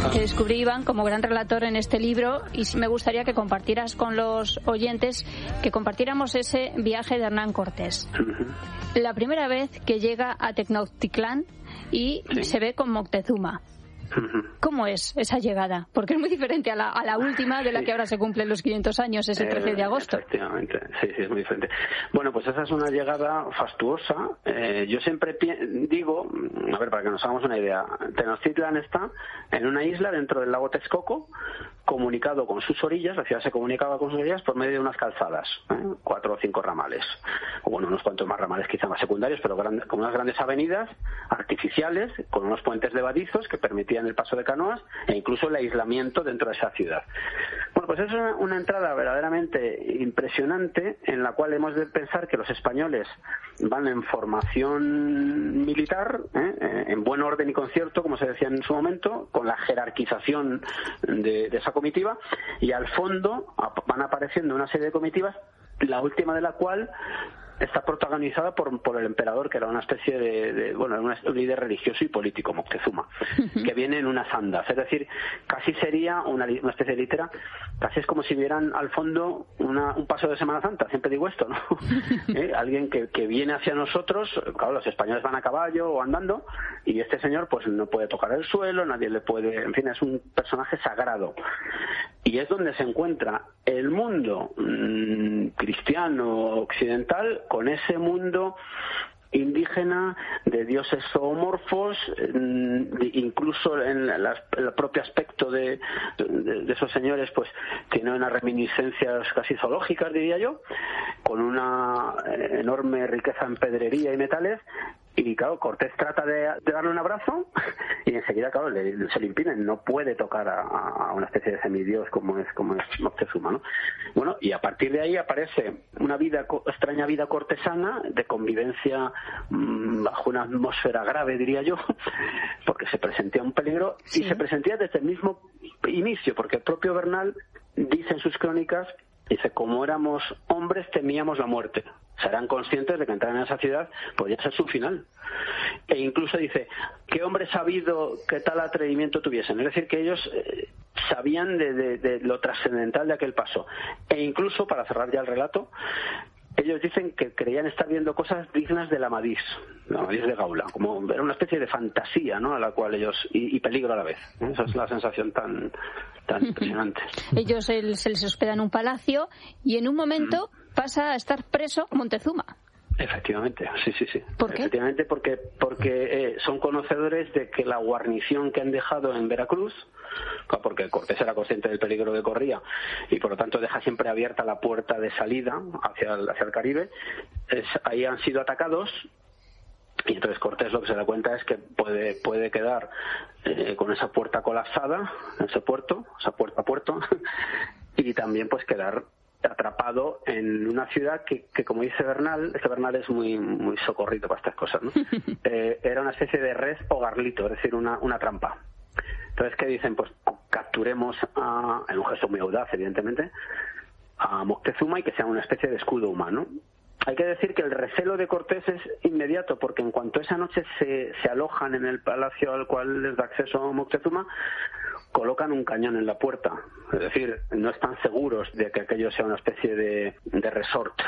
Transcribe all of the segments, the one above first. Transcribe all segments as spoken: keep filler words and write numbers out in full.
Te descubrí, Iván, como gran relator en este libro, y me gustaría que compartieras con los oyentes, que compartiéramos ese viaje de Hernán Cortés. Uh-huh. La primera vez que llega a Tenochtitlán y sí. se ve con Moctezuma. ¿Cómo es esa llegada? Porque es muy diferente a la, a la última de la que ahora se cumplen los quinientos años, es el trece de agosto. Eh, efectivamente, sí, sí, es muy diferente. Bueno, pues esa es una llegada fastuosa. Eh, yo siempre pi- digo, a ver, para que nos hagamos una idea, Tenochtitlán está en una isla dentro del lago Texcoco, comunicado con sus orillas, la ciudad se comunicaba con sus orillas por medio de unas calzadas, ¿eh? cuatro o cinco ramales, o bueno, unos cuantos más ramales quizá más secundarios, pero gran, con unas grandes avenidas artificiales, con unos puentes levadizos que permitían el paso de canoas e incluso el aislamiento dentro de esa ciudad. Bueno, pues es una, una entrada verdaderamente impresionante en la cual hemos de pensar que los españoles van en formación militar, ¿eh? en buen orden y concierto, como se decía en su momento, con la jerarquización de, de esa comitiva, y al fondo van apareciendo una serie de comitivas, la última de la cual está protagonizada por, por el emperador, que era una especie de, de bueno, un líder religioso y político, Moctezuma, que viene en unas andas. Es decir, casi sería una, una especie de litera, casi es como si vieran al fondo una, un paso de Semana Santa, siempre digo esto, ¿no? ¿Eh? Alguien que, que viene hacia nosotros, claro, los españoles van a caballo o andando, y este señor pues no puede tocar el suelo, nadie le puede, en fin, es un personaje sagrado. Y es donde se encuentra el mundo mmm, cristiano occidental con ese mundo indígena de dioses zoomorfos, incluso en la, el propio aspecto de, de, de esos señores pues tiene unas reminiscencias casi zoológicas, diría yo, con una enorme riqueza en pedrería y metales. Y claro, Cortés trata de, de darle un abrazo y enseguida, claro, le, se le impiden, no puede tocar a, a una especie de semidios como es como es Moctezuma, ¿no? Bueno, y a partir de ahí aparece una vida extraña vida cortesana de convivencia mmm, bajo una atmósfera grave, diría yo, porque se presentía un peligro sí. y se presentía desde el mismo inicio, porque el propio Bernal dice en sus crónicas, dice, como éramos hombres temíamos la muerte. Serán conscientes de que entrar en esa ciudad podría ser su final. E incluso dice, ¿qué hombre sabido que tal atrevimiento tuviesen? Es decir, que ellos eh, sabían de, de, de lo trascendental de aquel paso. E incluso, para cerrar ya el relato, ellos dicen que creían estar viendo cosas dignas de la Amadís, la Amadís de Gaula, como era una especie de fantasía, ¿no? A la cual ellos, y, y peligro a la vez. Esa es la sensación tan, tan impresionante. Ellos el, se les hospeda en un palacio y en un momento mm. pasa a estar preso Montezuma. Efectivamente, sí, sí, sí. ¿Por qué? Efectivamente, porque, porque eh, son conocedores de que la guarnición que han dejado en Veracruz, porque Cortés era consciente del peligro que corría y por lo tanto deja siempre abierta la puerta de salida hacia el, hacia el Caribe, es, ahí han sido atacados. Y entonces Cortés lo que se da cuenta es que puede puede quedar eh, con esa puerta colapsada, ese puerto, esa puerta a puerto, y también pues quedar atrapado en una ciudad que, que como dice Bernal, este Bernal es muy muy socorrido para estas cosas, ¿no? eh, era una especie de red o garlito, es decir, una, una trampa. Entonces, ¿qué dicen? Pues capturemos, a, en un gesto muy audaz, evidentemente, a Moctezuma y que sea una especie de escudo humano. Hay que decir que el recelo de Cortés es inmediato, porque en cuanto esa noche se, se alojan en el palacio al cual les da acceso a Moctezuma, colocan un cañón en la puerta. Es decir, no están seguros de que aquello sea una especie de, de resort.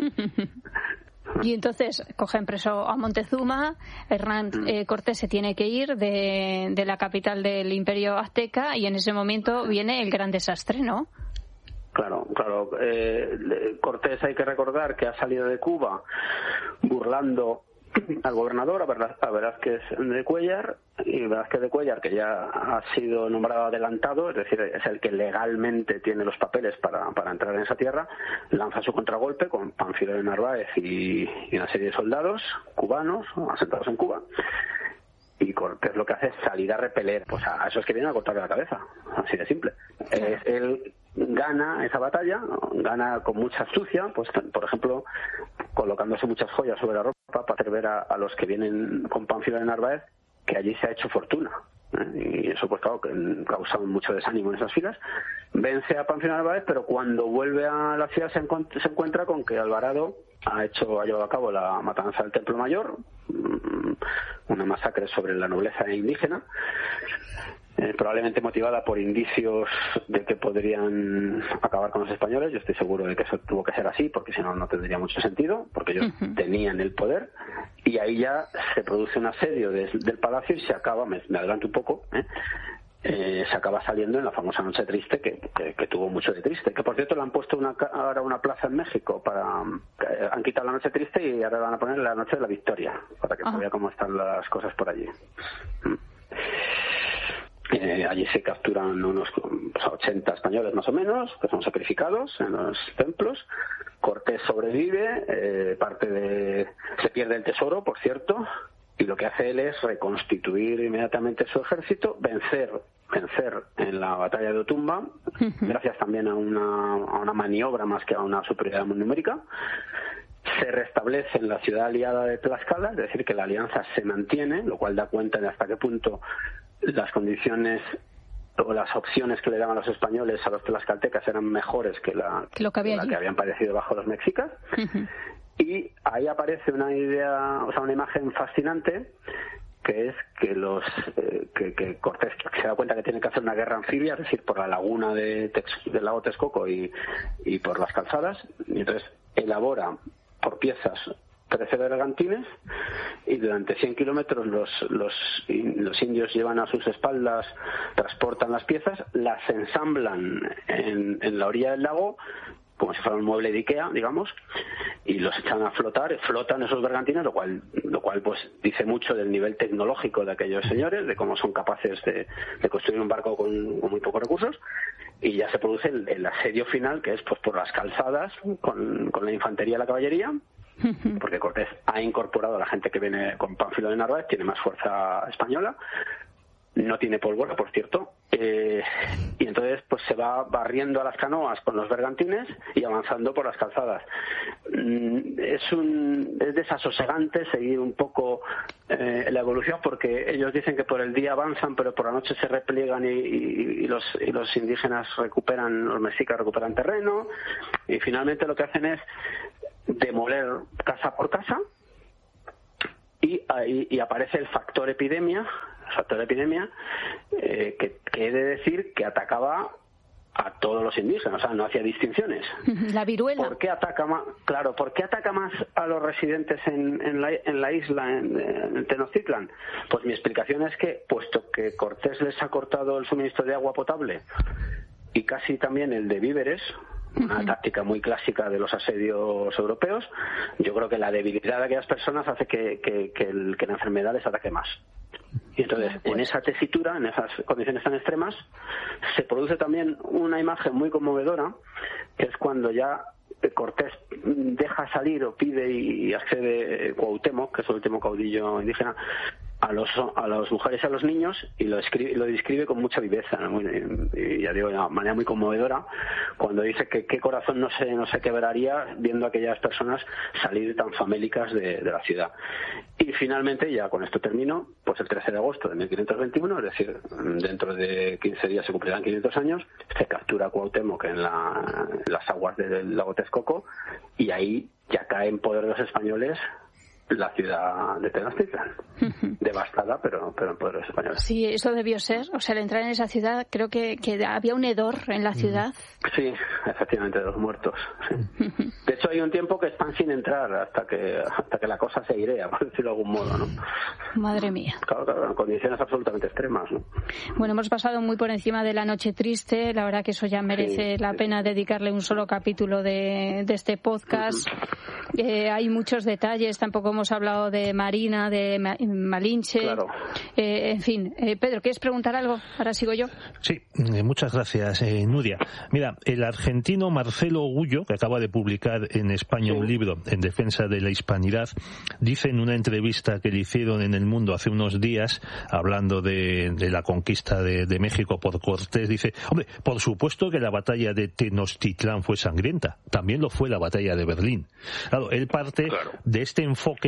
Y entonces cogen preso a Montezuma, Hernán eh, Cortés se tiene que ir de, de la capital del Imperio Azteca y en ese momento viene el gran desastre, ¿no? Claro, claro. Eh, Cortés hay que recordar que ha salido de Cuba burlando al gobernador, a Velázquez de Cuéllar, y Velázquez de Cuéllar, que ya ha sido nombrado adelantado, es decir, es el que legalmente tiene los papeles para, para entrar en esa tierra, lanza su contragolpe con Pánfilo de Narváez y, y una serie de soldados cubanos asentados en Cuba. Y Cortés lo que hace es salir a repeler pues a esos que vienen a cortarle la cabeza, así de simple. Eh, él gana esa batalla, gana con mucha astucia, pues por ejemplo colocándose muchas joyas sobre la ropa para hacer ver a, a los que vienen con Pánfilo de Narváez que allí se ha hecho fortuna, ¿eh? Y eso pues claro que causa mucho desánimo en esas filas. Vence a Pánfilo de Narváez, pero cuando vuelve a la ciudad se, encuent- se encuentra con que Alvarado ha hecho ha llevado a cabo la matanza del Templo Mayor, una masacre sobre la nobleza indígena, eh, eh, probablemente motivada por indicios de que podrían acabar con los españoles. Yo estoy seguro de que eso tuvo que ser así, porque si no, no tendría mucho sentido, porque ellos uh-huh. tenían el poder, y ahí ya se produce un asedio de, del palacio y se acaba, me, me adelanto un poco, ¿eh? Eh, se acaba saliendo en la famosa Noche Triste, que, que, que tuvo mucho de triste, que por cierto le han puesto una, ahora una plaza en México para eh, han quitado la Noche Triste y ahora van a poner la Noche de la Victoria, para que se vea cómo están las cosas por allí. Eh, allí se capturan unos pues, ochenta españoles más o menos, que son sacrificados en los templos. Cortés sobrevive, eh, parte de se pierde el tesoro, por cierto, y lo que hace él es reconstituir inmediatamente su ejército, vencer vencer en la batalla de Otumba, uh-huh. gracias también a una, a una maniobra más que a una superioridad numérica. Se restablece en la ciudad aliada de Tlaxcala, es decir, que la alianza se mantiene, lo cual da cuenta de hasta qué punto las condiciones o las opciones que le daban los españoles a los tlaxcaltecas eran mejores que la que, lo que, había la que habían padecido bajo los mexicas. Uh-huh. Y ahí aparece una idea, o sea, una imagen fascinante, que es que los eh, que, que Cortés se da cuenta que tiene que hacer una guerra anfibia, es decir, por la laguna de Tex, del lago Texcoco y, y por las calzadas, y entonces elabora por piezas trece bergantines, y durante cien kilómetros los, los, los indios llevan a sus espaldas, transportan las piezas, las ensamblan en, en la orilla del lago, como si fuera un mueble de Ikea, digamos, y los echan a flotar, flotan esos bergantines, lo cual lo cual pues dice mucho del nivel tecnológico de aquellos señores, de cómo son capaces de, de construir un barco con, con muy pocos recursos, y ya se produce el, el asedio final, que es pues por las calzadas, con, con la infantería y la caballería, porque Cortés ha incorporado a la gente que viene con Pánfilo de Narváez, tiene más fuerza española, no tiene pólvora, por cierto, eh, y entonces pues se va barriendo a las canoas con los bergantines y avanzando por las calzadas. Es un es desasosegante seguir un poco eh, la evolución, porque ellos dicen que por el día avanzan, pero por la noche se repliegan y, y, y los y los indígenas recuperan, los mexicas recuperan terreno, y finalmente lo que hacen es demoler casa por casa, y ahí y aparece el factor epidemia factor epidemia eh, que, que he de decir que atacaba a todos los indígenas, o sea, no hacía distinciones. La viruela. ¿Por qué ataca más? Claro, ¿por qué ataca más a los residentes en, en, la, en la isla, en, en Tenochtitlan? Pues mi explicación es que, puesto que Cortés les ha cortado el suministro de agua potable y casi también el de víveres, una uh-huh. táctica muy clásica de los asedios europeos, yo creo que la debilidad de aquellas personas hace que, que, que, el, que la enfermedad les ataque más. Y entonces, en esa tesitura, en esas condiciones tan extremas, se produce también una imagen muy conmovedora, que es cuando ya Cortés deja salir o pide y accede Cuauhtémoc, que es el último caudillo indígena, a los a las mujeres y a los niños, y lo escribe, lo describe con mucha viveza, ¿no? Muy, y ya digo, de una manera muy conmovedora, cuando dice que qué corazón no se no se quebraría viendo a aquellas personas salir tan famélicas de, de la ciudad. Y finalmente, ya con esto termino, pues el trece de agosto de mil quinientos veintiuno, es decir, dentro de quince días se cumplirán quinientos años, se captura a Cuauhtémoc en, la, en las aguas del lago Texcoco, y ahí ya cae en poder de los españoles la ciudad de Tenochtitlan, uh-huh. devastada, pero, pero en poder de los españoles. Sí, eso debió ser. O sea, al entrar en esa ciudad, creo que, que había un hedor en la ciudad. Sí, efectivamente, de los muertos. Sí. Uh-huh. De hecho, hay un tiempo que están sin entrar hasta que hasta que la cosa se irea, por decirlo de algún modo, ¿no? Madre mía. Claro, claro, en condiciones absolutamente extremas, ¿no? Bueno, hemos pasado muy por encima de la Noche Triste. La verdad que eso ya merece sí, la sí. pena dedicarle un solo capítulo de, de este podcast. Uh-huh. Eh, hay muchos detalles, tampoco hemos hablado de Marina, de Malinche, claro. eh, en fin. Eh, Pedro, ¿quieres preguntar algo? Ahora sigo yo. Sí, eh, muchas gracias, eh, Nuria. Mira, el argentino Marcelo Gullo, que acaba de publicar en España sí. un libro en defensa de la hispanidad, dice en una entrevista que le hicieron en El Mundo hace unos días, hablando de, de la conquista de, de México por Cortés, dice, hombre, por supuesto que la batalla de Tenochtitlán fue sangrienta, también lo fue la batalla de Berlín. Claro, él parte claro. de este enfoque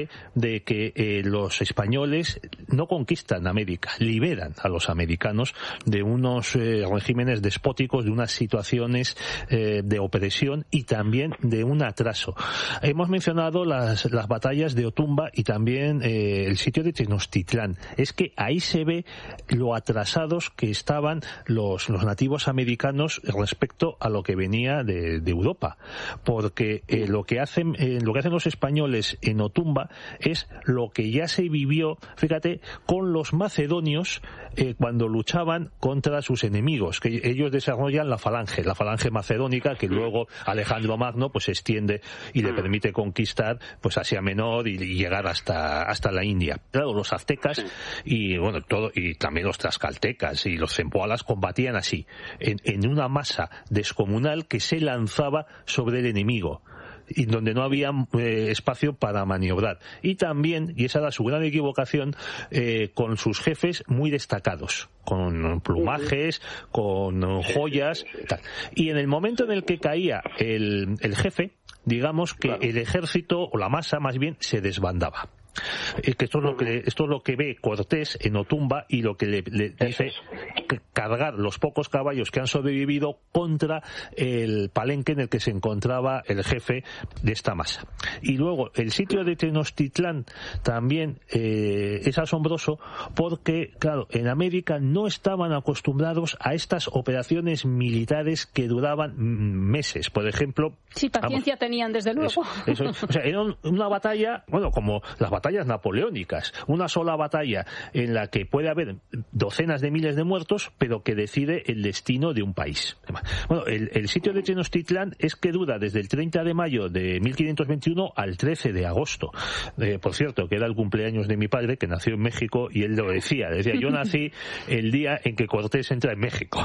mensaje de que eh, los españoles no conquistan América, liberan a los americanos de unos eh, regímenes despóticos, de unas situaciones eh, de opresión y también de un atraso. Hemos mencionado las, las batallas de Otumba y también eh, el sitio de Tenochtitlán. Es que ahí se ve lo atrasados que estaban los, los nativos americanos respecto a lo que venía de, de Europa, porque eh, lo que hacen eh, lo que hacen los españoles en Otumba es lo que ya se vivió, fíjate, con los macedonios eh, cuando luchaban contra sus enemigos, que ellos desarrollan la falange, la falange macedónica, que luego Alejandro Magno pues se extiende y le permite conquistar pues Asia Menor y, y llegar hasta hasta la India. Claro, los aztecas y bueno todo y también los tlaxcaltecas y los zempoalas combatían así, en, en una masa descomunal que se lanzaba sobre el enemigo y donde no había eh, espacio para maniobrar. Y también, y esa era su gran equivocación, eh, con sus jefes muy destacados, con plumajes, con joyas, tal. Y en el momento en el que caía el, el jefe, digamos que el ejército, o la masa más bien, se desbandaba. Eh, que esto es lo que esto es lo que ve Cortés en Otumba y lo que le, le dice cargar los pocos caballos que han sobrevivido contra el palenque en el que se encontraba el jefe de esta masa. Y luego el sitio de Tenochtitlán también eh, es asombroso porque, claro, en América no estaban acostumbrados a estas operaciones militares que duraban meses. Por ejemplo, sí, paciencia vamos, tenían desde luego. Eso, eso, o sea, era una batalla, bueno, como las batallas napoleónicas, una sola batalla en la que puede haber docenas de miles de muertos, pero que decide el destino de un país. Bueno, el, el sitio de Tenochtitlán es que dura desde el treinta de mayo de mil quinientos veintiuno al trece de agosto. Eh, por cierto, que era el cumpleaños de mi padre, que nació en México, y él lo decía, decía, yo nací el día en que Cortés entra en México.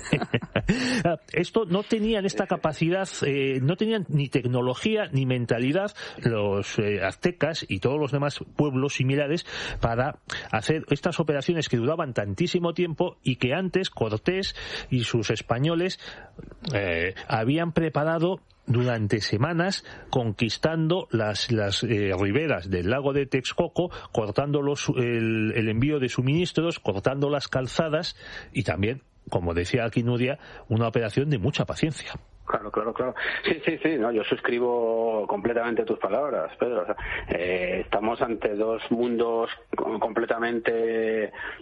Esto no tenían esta capacidad, eh, no tenían ni tecnología ni mentalidad los eh, aztecas y todos los demás pueblos similares para hacer estas operaciones que duraban tantísimo tiempo y que antes Cortés y sus españoles eh, habían preparado durante semanas, conquistando las, las eh, riberas del lago de Texcoco, cortando los, el, el envío de suministros, cortando las calzadas y también, como decía aquí Nuria, una operación de mucha paciencia. Claro, claro, claro. Sí, sí, sí, no, yo suscribo completamente tus palabras, Pedro. O sea, eh, estamos ante dos mundos completamente